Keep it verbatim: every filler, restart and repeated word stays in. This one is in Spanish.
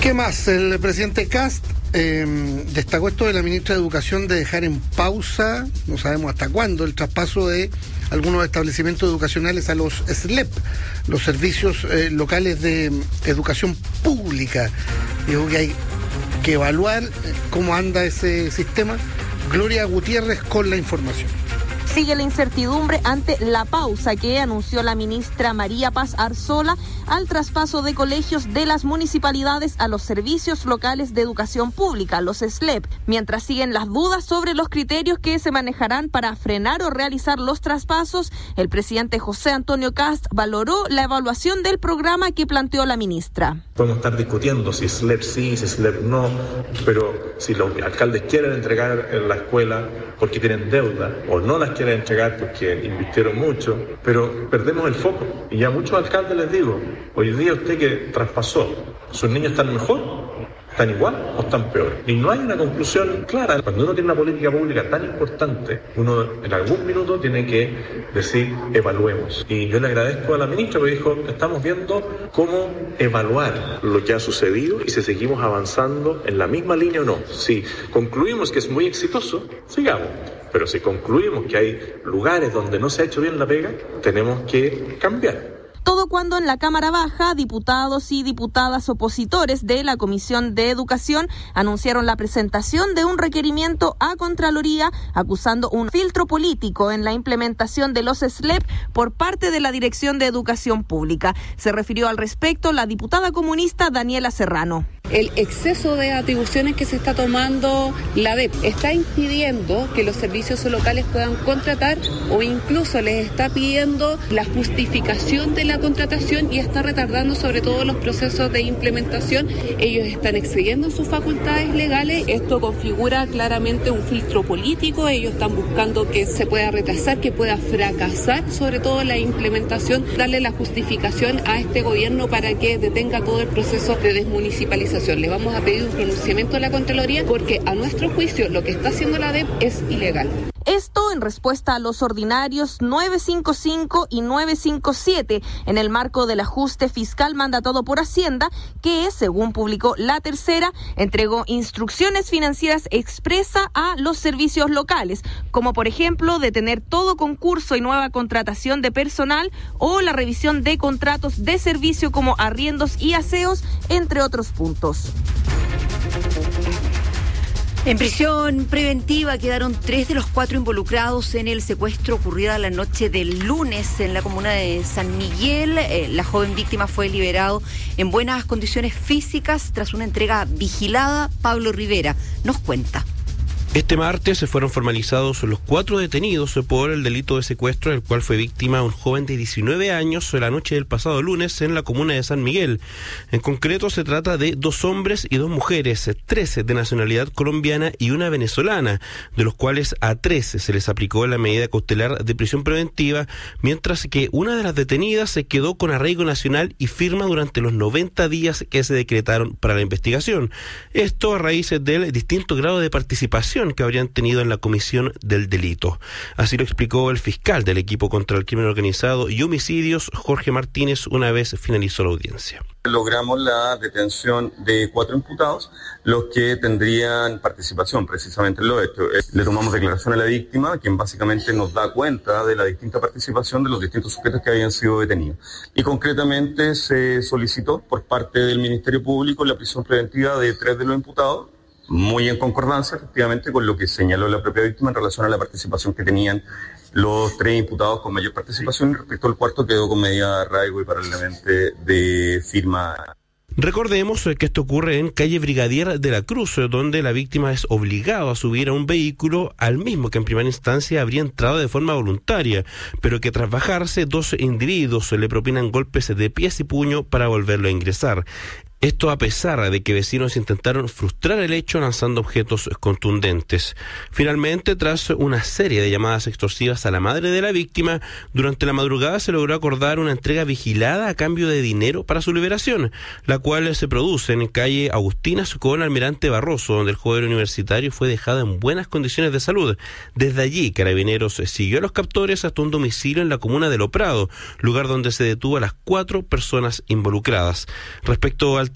¿Qué más? El presidente Kast eh, destacó esto de la ministra de Educación de dejar en pausa, no sabemos hasta cuándo, el traspaso de algunos establecimientos educacionales a los S L E P, los servicios eh, locales de educación pública. Dijo que hay que evaluar cómo anda ese sistema. Gloria Gutiérrez con la información. Sigue la incertidumbre ante la pausa que anunció la ministra María Paz Arzola al traspaso de colegios de las municipalidades a los servicios locales de educación pública, los S L E P, mientras siguen las dudas sobre los criterios que se manejarán para frenar o realizar los traspasos. El presidente José Antonio Kast valoró la evaluación del programa que planteó la ministra. Podemos estar discutiendo si S L E P sí, si S L E P no, pero si los alcaldes quieren entregar en la escuela porque tienen deuda o no las quieren entregar porque invirtieron mucho, pero perdemos el foco. Y a muchos alcaldes les digo, hoy día usted que traspasó, ¿sus niños están mejor? ¿Están igual o están peor? Y no hay una conclusión clara. Cuando uno tiene una política pública tan importante, uno en algún minuto tiene que decir, evaluemos. Y yo le agradezco a la ministra porque dijo, estamos viendo cómo evaluar lo que ha sucedido y si seguimos avanzando en la misma línea o no. Si concluimos que es muy exitoso, sigamos. Pero si concluimos que hay lugares donde no se ha hecho bien la pega, tenemos que cambiar. Todo cuando en la Cámara Baja, diputados y diputadas opositores de la Comisión de Educación anunciaron la presentación de un requerimiento a Contraloría acusando un filtro político en la implementación de los S L E P por parte de la Dirección de Educación Pública. Se refirió al respecto la diputada comunista Daniela Serrano. El exceso de atribuciones que se está tomando la D E P está impidiendo que los servicios locales puedan contratar o incluso les está pidiendo la justificación de la contratación y está retardando sobre todo los procesos de implementación. Ellos están excediendo sus facultades legales. Esto configura claramente un filtro político. Ellos están buscando que se pueda retrasar, que pueda fracasar sobre todo la implementación, darle la justificación a este gobierno para que detenga todo el proceso de desmunicipalización. Le vamos a pedir un pronunciamiento a la Contraloría porque a nuestro juicio lo que está haciendo la D E P es ilegal. Esto en respuesta a los ordinarios nueve cinco cinco y nueve cinco siete en el marco del ajuste fiscal mandatado por Hacienda, que, según publicó La Tercera, entregó instrucciones financieras expresa a los servicios locales, como por ejemplo detener todo concurso y nueva contratación de personal o la revisión de contratos de servicio como arriendos y aseos, entre otros puntos. En prisión preventiva quedaron tres de los cuatro involucrados en el secuestro ocurrido la noche del lunes en la comuna de San Miguel. Eh, la joven víctima fue liberado en buenas condiciones físicas tras una entrega vigilada. Pablo Rivera nos cuenta. Este martes se fueron formalizados los cuatro detenidos por el delito de secuestro, del cual fue víctima un joven de diecinueve años la noche del pasado lunes en la comuna de San Miguel. En concreto se trata de dos hombres y dos mujeres, trece de nacionalidad colombiana y una venezolana, de los cuales a trece se les aplicó la medida cautelar de prisión preventiva, mientras que una de las detenidas se quedó con arraigo nacional y firma durante los noventa días que se decretaron para la investigación. Esto a raíz del distinto grado de participación que habrían tenido en la comisión del delito. Así lo explicó el fiscal del equipo contra el crimen organizado y homicidios, Jorge Martínez, una vez finalizó la audiencia. Logramos la detención de cuatro imputados, los que tendrían participación precisamente en lo hecho. Le tomamos declaración a la víctima, quien básicamente nos da cuenta de la distinta participación de los distintos sujetos que habían sido detenidos. Y concretamente se solicitó por parte del Ministerio Público la prisión preventiva de tres de los imputados, muy en concordancia efectivamente con lo que señaló la propia víctima en relación a la participación que tenían los tres imputados con mayor participación, y respecto al cuarto quedó con medida de arraigo y paralelamente de firma. Recordemos que esto ocurre en calle Brigadier de la Cruz, donde la víctima es obligada a subir a un vehículo al mismo que en primera instancia habría entrado de forma voluntaria, pero que tras bajarse dos individuos le propinan golpes de pies y puño para volverlo a ingresar. Esto a pesar de que vecinos intentaron frustrar el hecho lanzando objetos contundentes. Finalmente, tras una serie de llamadas extorsivas a la madre de la víctima, durante la madrugada se logró acordar una entrega vigilada a cambio de dinero para su liberación, la cual se produce en calle Agustinas con Almirante Barroso, donde el joven universitario fue dejado en buenas condiciones de salud. Desde allí, Carabineros siguió a los captores hasta un domicilio en la comuna de Lo Prado, lugar donde se detuvo a las cuatro personas involucradas. Respecto al